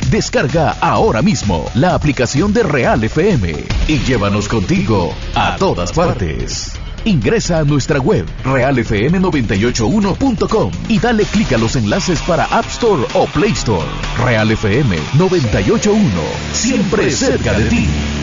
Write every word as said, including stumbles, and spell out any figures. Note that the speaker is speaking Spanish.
Descarga ahora mismo la aplicación de Real F M y llévanos contigo a todas partes. Ingresa a nuestra web real f m noventa y ocho uno punto com y dale clic a los enlaces para App Store o Play Store. Real F M noventa y ocho punto uno, siempre cerca de ti.